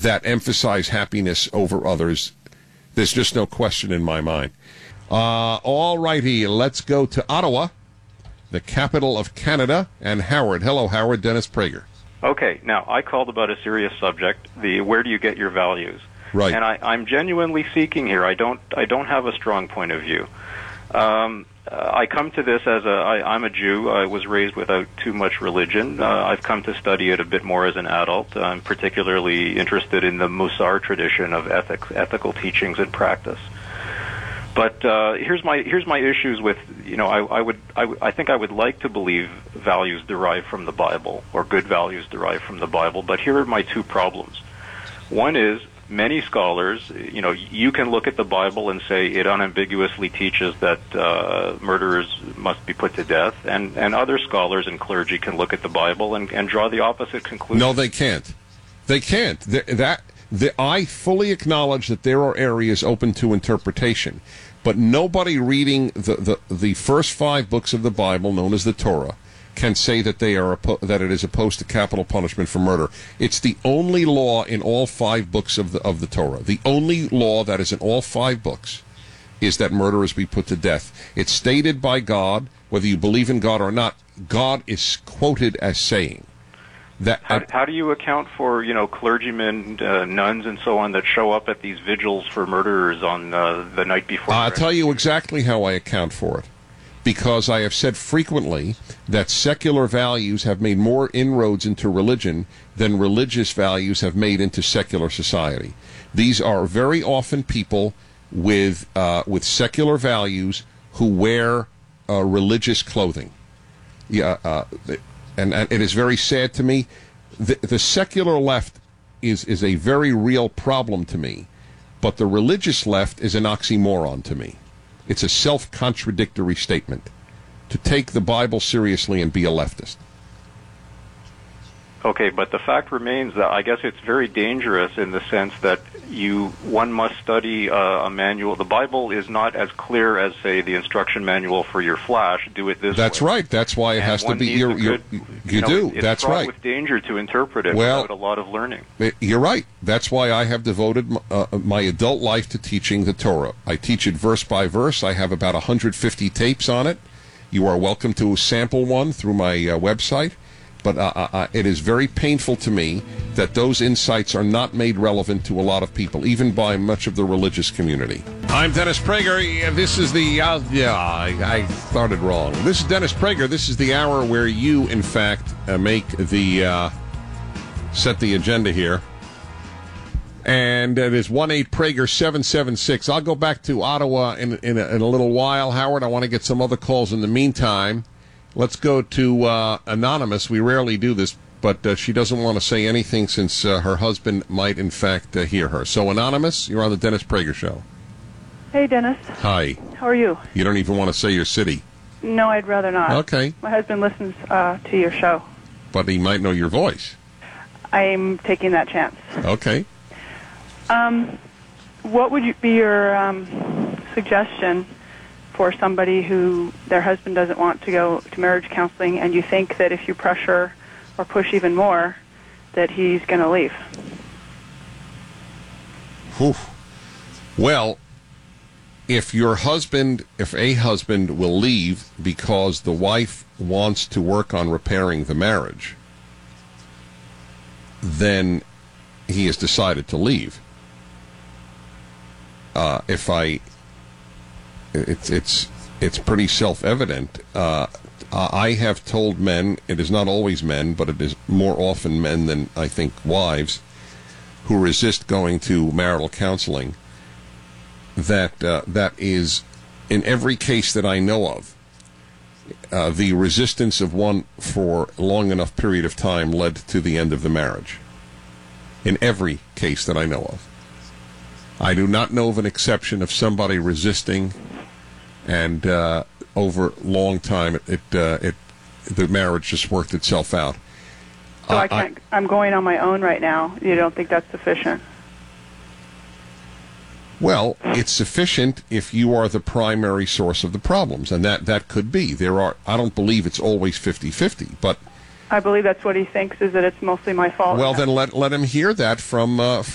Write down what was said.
that emphasize happiness over others. There's just no question in my mind. All righty, let's go to Ottawa, the capital of Canada, and Howard. Hello, Howard. Dennis Prager. Okay, now I called about a serious subject, the where do you get your values? Right. And I'm genuinely seeking here. I don't have a strong point of view. I come to this as I'm a Jew. I was raised without too much religion. I've come to study it a bit more as an adult. I'm particularly interested in the Musar tradition of ethical teachings and practice. But here's my issues with, I think I would like to believe values derived from the Bible, or good values derived from the Bible, but here are my two problems. One is, many scholars, you can look at the Bible and say it unambiguously teaches that murderers must be put to death, and other scholars and clergy can look at the Bible and draw the opposite conclusion. No, they can't. They can't. I fully acknowledge that there are areas open to interpretation, but nobody reading the first 5 books of the Bible, known as the Torah, can say that that it is opposed to capital punishment for murder. It's the only law in all 5 books of the Torah. The only law that is in all 5 books is that murderers be put to death. It's stated by God, whether you believe in God or not. God is quoted as saying that. How do you account for clergymen, nuns, and so on that show up at these vigils for murderers on the night before? I'll tell you exactly how I account for it. Because I have said frequently that secular values have made more inroads into religion than religious values have made into secular society. These are very often people with secular values who wear religious clothing. And it is very sad to me. The secular left is a very real problem to me, but the religious left is an oxymoron to me. It's a self-contradictory statement to take the Bible seriously and be a leftist. Okay, but the fact remains that I guess it's very dangerous in the sense that one must study a manual. The Bible is not as clear as, say, the instruction manual for your flash. Do it this way. That's right. That's why it has to be. That's right. It's with danger to interpret it without a lot of learning. You're right. That's why I have devoted my adult life to teaching the Torah. I teach it verse by verse. I have about 150 tapes on it. You are welcome to sample one through my website. But it is very painful to me that those insights are not made relevant to a lot of people, even by much of the religious community. I'm Dennis Prager. This is the... I started wrong. This is Dennis Prager. This is the hour where you, in fact, make the... set the agenda here. And it is 1-8-PRAGER-776. I'll go back to Ottawa in a little while. Howard, I want to get some other calls in the meantime. Let's go to Anonymous. We rarely do this, but she doesn't want to say anything since her husband might, in fact, hear her. So, Anonymous, you're on the Dennis Prager Show. Hey, Dennis. Hi. How are you? You don't even want to say your city. No, I'd rather not. Okay. My husband listens to your show. But he might know your voice. I'm taking that chance. Okay. What would be your suggestion for somebody who their husband doesn't want to go to marriage counseling, and you think that if you pressure or push even more, that he's going to leave? Whew. Well, if a husband will leave because the wife wants to work on repairing the marriage, then he has decided to leave. It's pretty self-evident. I have told men, it is not always men, but it is more often men than I think wives, who resist going to marital counseling, that is, in every case that I know of, the resistance of one for a long enough period of time led to the end of the marriage. In every case that I know of. I do not know of an exception of somebody resisting, and over a long time, the marriage just worked itself out. So I'm going on my own right now. You don't think that's sufficient? Well, it's sufficient if you are the primary source of the problems, and that could be. I don't believe it's always 50-50, but I believe that's what he thinks, is that it's mostly my fault. Well, then let him hear that from